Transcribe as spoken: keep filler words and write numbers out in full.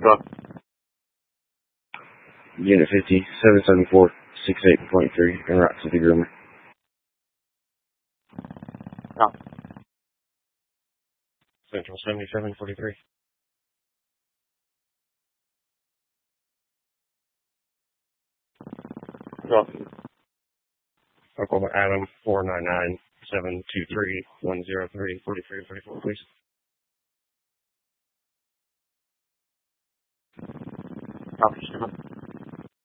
Unit fifty, seven seven four, six eight point three, en route to the groomer. Copy. Central seventy-seven forty-three. Copy. Oklahoma Adam four nine nine seven two three one zero three forty three forty four, please. Copy.